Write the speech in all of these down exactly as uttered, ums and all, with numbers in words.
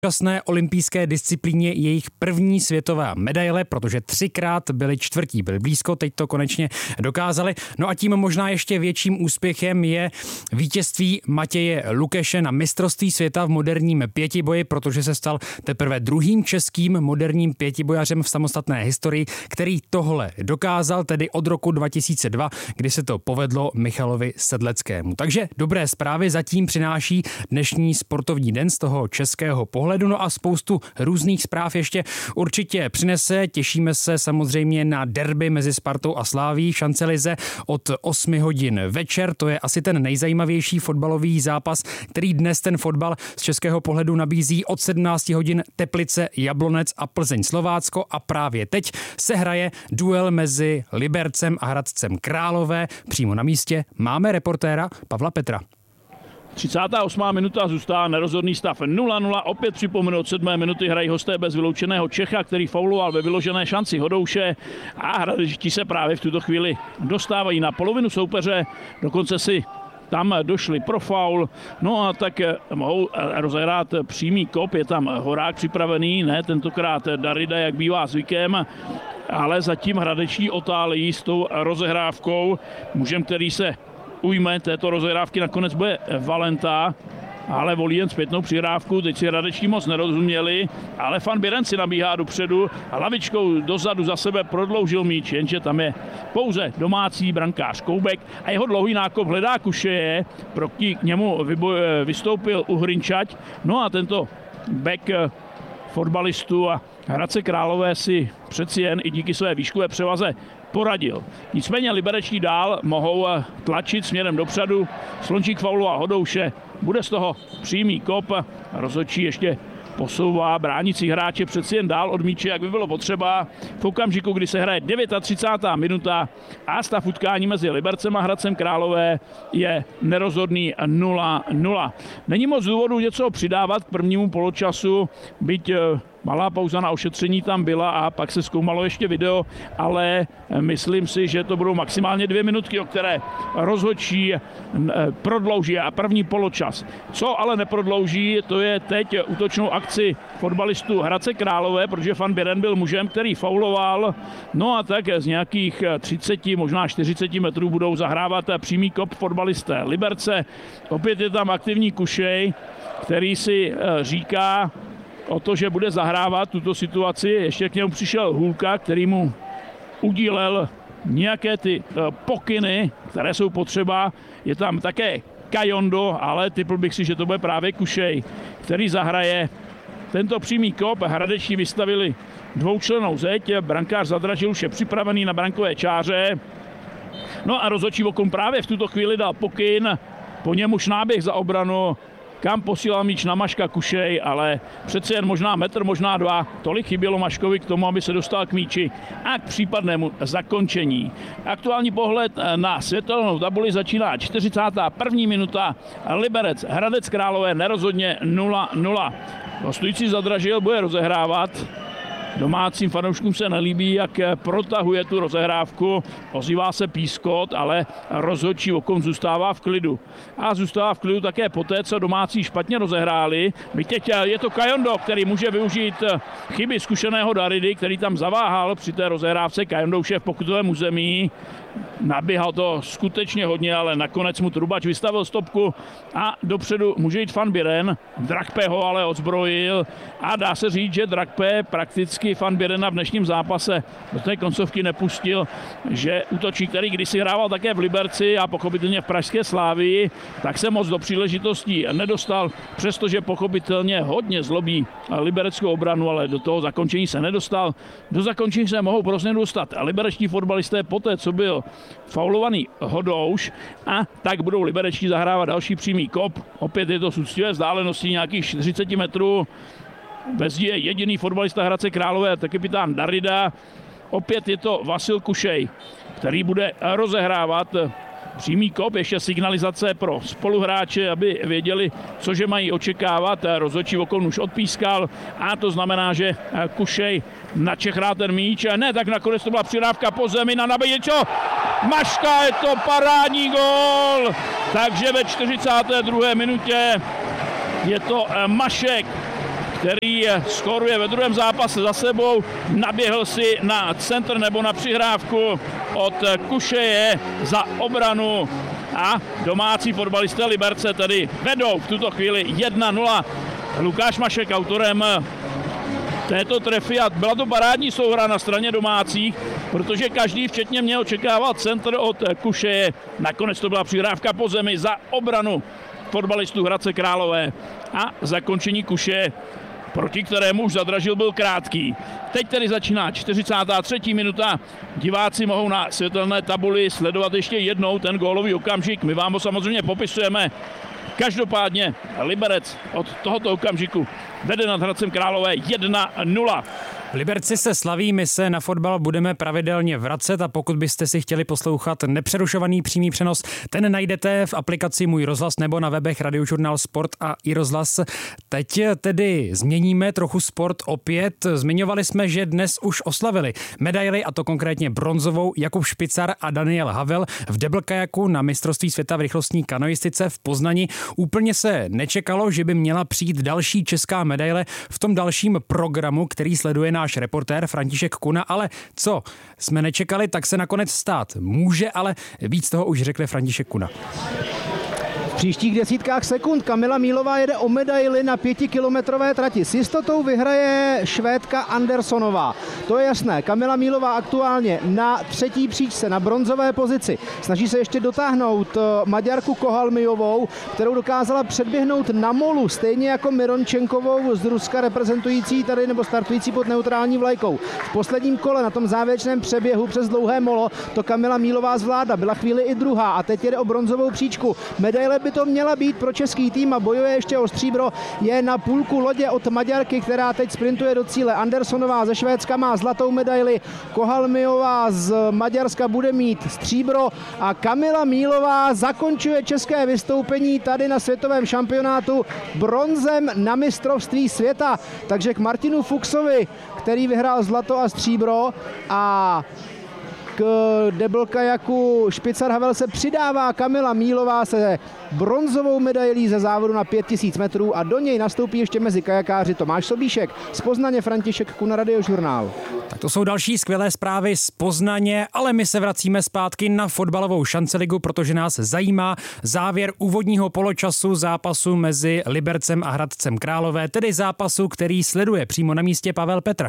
současné olympijské disciplíně jejich první světová medaile, protože třikrát byli čtvrtí, byli blízko, teď to konečně dokázali. No a tím možná ještě větším úspěchem je vítězství Matěje Lukeše na mistrovství světa v moderním pětiboji, protože se stal teprve druhým českým moderním pětibojařem v samostatné historii, který tohle dokázal, tedy od roku dva tisíce dva, kdy se to povedlo Michalovi Sedleckému. Takže dobré zprávy zatím přináší dnešní sportovní den z toho českého pohledu. No a spoustu různých zpráv ještě určitě přinese. Těšíme se samozřejmě na derby mezi Spartou a Slavií v Šancelize od osmi hodin večer. To je asi ten nejzajímavější fotbalový zápas, který dnes ten fotbal z českého pohledu nabízí od sedmnácti hodin Teplice, Jablonec a Plzeň Slovácko a právě teď se hraje duel mezi Libercem a Hradcem Králové. Přímo na místě máme reportéra Pavla Petra. třicátá osmá minuta zůstává nerozhodný stav nula nula. Opět připomenu, od sedmé minuty hrají hosté bez vyloučeného Čecha, který fauloval ve vyložené šanci Hodouše, a hradečtí se právě v tuto chvíli dostávají na polovinu soupeře, dokonce si tam došli pro faul, no a tak mohou rozehrát přímý kop, je tam Horák připravený, ne tentokrát Darida, jak bývá zvykem, ale zatím hradečtí otálejí s tou rozehrávkou. Mužem, který se ujme této rozehrávky, nakonec bude Valenta, ale volí jen zpětnou přihrávku. Teď si hradečtí moc nerozuměli, ale Van Biren si nabíhá dopředu a lavičkou dozadu za sebe prodloužil míč, jenže tam je pouze domácí brankář Koubek a jeho dlouhý nákop hledá Kušeje, proti k němu vystoupil Uhrinčať, no a tento back fotbalistů a Hradce Králové si přeci jen i díky své výškové převaze poradil. Nicméně liberečtí dál mohou tlačit směrem dopředu. Slončík fauloval Hodouše, bude z toho přímý kop. Rozhodčí ještě posouvá bránící hráče přeci jen dál od míče, jak by bylo potřeba. V okamžiku, kdy se hraje třicátá devátá minuta a stav utkání mezi Libercem a Hradcem Králové je nerozhodný nula nula. Není moc důvodu něco přidávat k prvnímu poločasu, byť malá pauza na ošetření tam byla a pak se zkoumalo ještě video, ale myslím si, že to budou maximálně dvě minutky, o které rozhodčí prodlouží a první poločas. Co ale neprodlouží, to je teď útočnou akci fotbalistů Hradce Králové, protože Van Biren byl mužem, který fauloval, no a tak z nějakých třicet, možná čtyřicet metrů budou zahrávat přímý kop fotbalisté Liberce. Opět je tam aktivní Kušej, který si říká o to, že bude zahrávat tuto situaci. Ještě k němu přišel Hůlka, který mu udílel nějaké ty pokyny, které jsou potřeba. Je tam také Kajondo, ale typl bych si, že to bude právě Kušej, který zahraje tento přímý kop. Hradečtí vystavili dvoučlennou zeď, brankář Zadražil už je připravený na brankové čáře. No a rozhodčí Vokun právě v tuto chvíli dal pokyn, po něm už náběh za obranu, kam posílal míč na Maška Kušej, ale přece jen možná metr, možná dva. Tolik chybělo Maškovi k tomu, aby se dostal k míči a k případnému zakončení. Aktuální pohled na světelnou tabuli začíná čtyřicátá první minuta. Liberec, Hradec Králové nerozhodně nula nula. Hostující Zadražil bude rozehrávat. Domácím fanouškům se nelíbí, jak protahuje tu rozehrávku. Ozývá se pískot, ale rozhodčí Vokun zůstává v klidu. A zůstává v klidu také poté, co domácí špatně rozehráli. Byť teď je to Kajondo, který může využít chyby zkušeného Daridy, který tam zaváhal při té rozehrávce. Kajondo už je v pokutovém území. Nabíhal to skutečně hodně, ale nakonec mu Trubač vystavil stopku a dopředu může jít Van Biren. Drakpe ho ale odzbrojil a dá se říct, že Drakpe prakticky Van Birena v dnešním zápase do té koncovky nepustil, že útočník, který kdysi hrával také v Liberci a pochopitelně v pražské Slávii, tak se moc do příležitostí nedostal, přestože pochopitelně hodně zlobí libereckou obranu, ale do toho zakončení se nedostal. Do zakončení se mohou prostě dostat liberečtí fotbalisté poté, co byl faulovaný Hodouš, a tak budou liberečtí zahrávat další přímý kop. Opět je to z úctivé vzdálenosti nějakých čtyřicet metrů. Ve zdi je jediný fotbalista Hradce Králové, to kapitán Darida. Opět je to Vasil Kušej, který bude rozehrávat přímý kop, ještě signalizace pro spoluhráče, aby věděli, cože mají očekávat. Rozhodčí Vokun už odpískal a to znamená, že Kušej načechrá ten míč. Ne, tak nakonec to byla přihrávka po zemi na nabíječo. Maška, je to parádní gól! Takže ve čtyřicáté druhé minutě je to Mašek, který skóruje ve druhém zápase za sebou. Naběhl si na centr nebo na přihrávku od Kušeje za obranu a domácí fotbalisté Liberce tedy vedou v tuto chvíli jedna nula. Lukáš Mašek autorem této trefy a byla to parádní souhra na straně domácích, protože každý včetně mě očekával centr od Kušeje. Nakonec to byla přihrávka po zemi za obranu fotbalistů Hradce Králové a zakončení Kušeje, proti kterému už zadražil, byl krátký. Teď tedy začíná čtyřicátá třetí minuta. Diváci mohou na světelné tabuli sledovat ještě jednou ten gólový okamžik. My vám ho samozřejmě popisujeme. Každopádně Liberec od tohoto okamžiku vede nad Hradcem Králové jedna nula. V Liberci se slaví, my se na fotbal budeme pravidelně vracet a pokud byste si chtěli poslouchat nepřerušovaný přímý přenos, ten najdete v aplikaci Můj rozhlas nebo na webech Radiožurnál Sport a i rozhlas. Teď tedy změníme trochu sport opět. Zmiňovali jsme, že dnes už oslavili medaili, a to konkrétně bronzovou, Jakub Špicar a Daniel Havel v deblkajaku na mistrovství světa v rychlostní kanoistice v Poznani. Úplně se nečekalo, že by měla přijít další česká medaile v tom dalším programu, který sleduje náš reportér František Kuna, ale co jsme nečekali, tak se nakonec stát může, ale víc toho už řekl František Kuna. V příštích desítkách sekund Kamila Mílová jede o medaili na pětikilometrové trati. S jistotou vyhraje Švédka Andersonová. To je jasné. Kamila Mílová aktuálně na třetí příčce, na bronzové pozici. Snaží se ještě dotáhnout Maďarku Kohalmijovou, kterou dokázala předběhnout na molu, stejně jako Mirončenkovou z Ruska, reprezentující tady nebo startující pod neutrální vlajkou. V posledním kole na tom závěrečném přeběhu přes dlouhé molo to Kamila Mílová zvládla. Byla chvíli i druhá a teď jede o bronzovou příčku. Medaile by to měla být pro český tým a bojuje ještě o stříbro. Je na půlku lodě od Maďarky, která teď sprintuje do cíle. Andersonová ze Švédska má zlatou medaili, Kohalmijová z Maďarska bude mít stříbro a Kamila Mílová zakončuje české vystoupení tady na světovém šampionátu bronzem na mistrovství světa. Takže k Martinu Fuchsovi, který vyhrál zlato a stříbro, a k deblkajaku Špicar Havel se přidává Kamila Mílová se bronzovou medailí ze závodu na pět tisíc metrů a do něj nastoupí ještě mezi kajakáři Tomáš Sobíšek. Z Poznaně František Kuna, Radiožurnál. Tak to jsou další skvělé zprávy z Poznaně, ale my se vracíme zpátky na fotbalovou šanceligu, protože nás zajímá závěr úvodního poločasu zápasu mezi Libercem a Hradcem Králové, tedy zápasu, který sleduje přímo na místě Pavel Petr.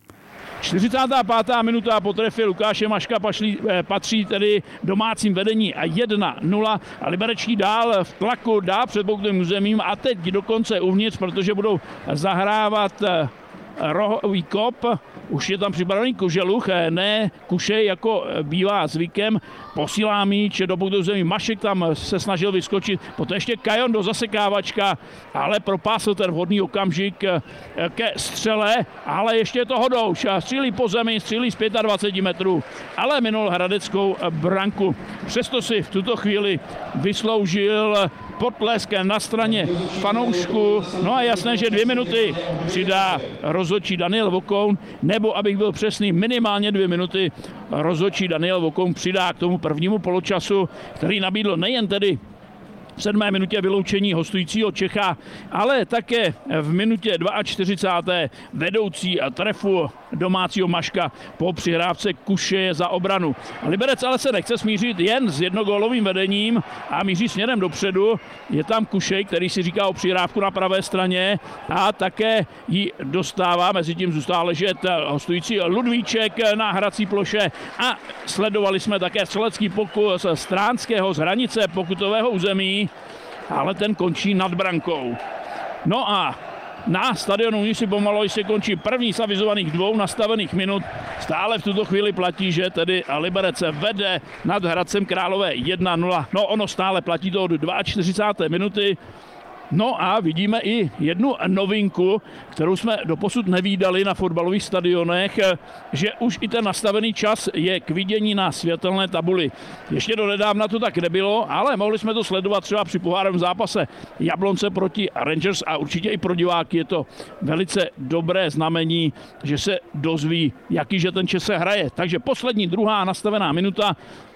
čtyřicátá pátá minuta po trefě Lukáše Maška pašlí, eh, patří tedy domácím vedení a jedna nula a liberečtí dál v tlaku, dál před boutovým územím a teď dokonce uvnitř, protože budou zahrávat eh, rohový kop. Už je tam připravený Koželuch, ne Kušej, jako bývá zvykem. Posílá míč do boutového území. Mašek tam se snažil vyskočit. Poté ještě Kajon do zasekávačka, ale propásl ten vhodný okamžik ke střele. Ale ještě je to Hodouš. Střílí po zemi, střílí z dvacet pět metrů, ale minul hradeckou branku. Přesto si v tuto chvíli vysloužil potlesk na straně fanoušku. No a jasné, že dvě minuty přidá rozhodčí Daniel Vokoun, nebo abych byl přesný, minimálně dvě minuty rozhodčí Daniel Vokoun přidá k tomu prvnímu poločasu, který nabídl nejen tedy v sedmé minutě vyloučení hostujícího Čecha, ale také v minutě čtyřicáté druhé vedoucí trefu domácího Maška po přihrávce Kušeje za obranu. Liberec ale se nechce smířit jen s jednogólovým vedením a míří směrem dopředu. Je tam Kušej, který si říká o přihrávku na pravé straně a také ji dostává, mezi tím zůstává ležet hostující Ludvíček na hrací ploše a sledovali jsme také střelecký pokus Stránského z hranice pokutového území, ale ten končí nad brankou. No a na stadionu si pomalu se končí první z avizovaných dvou nastavených minut. Stále v tuto chvíli platí, že tedy Liberec vede nad Hradcem Králové jedna nula. No ono stále platí to od čtyřicáté druhé minuty. No a vidíme i jednu novinku, kterou jsme doposud nevídali na fotbalových stadionech, že už i ten nastavený čas je k vidění na světelné tabuli. Ještě do nedávna to tak nebylo, ale mohli jsme to sledovat třeba při pohárovém zápase Jablonce proti Rangers a určitě i pro diváky je to velice dobré znamení, že se dozví, jaký že ten čas se hraje. Takže poslední druhá nastavená minuta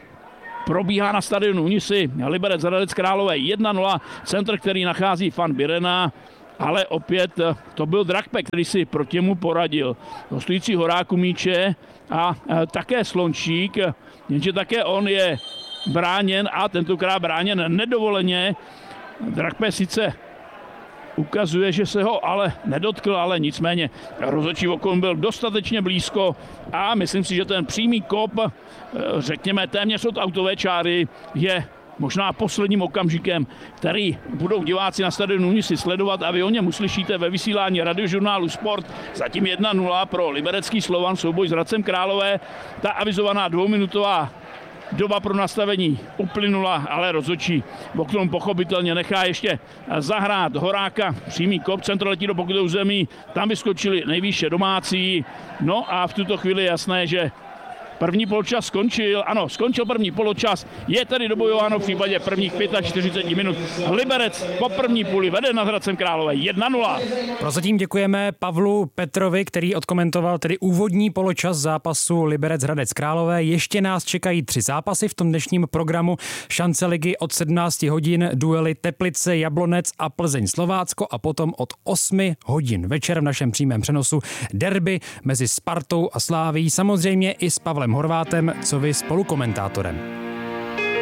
probíhá na stadionu Unisy. Liberec Hradec Králové jedna nula, centr, který nachází Fan Birena ale opět to byl Drakpe, který si proti mu poradil. Hostující Horáku míče a také Slončík, jenže také on je bráněn a tentokrát bráněn nedovoleně. Drakpe sice ukazuje, že se ho ale nedotkl, ale nicméně rozhodčí okon byl dostatečně blízko a myslím si, že ten přímý kop, řekněme téměř od autové čáry, je možná posledním okamžikem, který budou diváci na stadionu Unisy sledovat a vy o něm uslyšíte ve vysílání radiožurnálu Sport. Zatím jedna nula pro liberecký Slovan, souboj s Hradcem Králové. Ta avizovaná dvouminutová doba pro nastavení uplynula, ale rozhodčí oknom pochopitelně nechá ještě zahrát Horáka. Přímý kop, centro letí do pokutového území, tam vyskočili nejvýše domácí. No a v tuto chvíli je jasné, že první poločas skončil, ano, skončil první poločas, je tedy dobojováno v případě prvních čtyřicet pět minut. Liberec po první půli vede nad Hradcem Králové jedna nula. Prozatím děkujeme Pavlu Petrovi, který odkomentoval tedy úvodní poločas zápasu Liberec Hradec Králové. Ještě nás čekají tři zápasy v tom dnešním programu. Šance ligy od sedmnáct hodin, duely Teplice, Jablonec a Plzeň Slovácko a potom od osmi hodin večer v našem přímém přenosu derby mezi Spartou a Slávií, samozřejmě i s Pavlem Horvátem, co vy spolukomentátorem.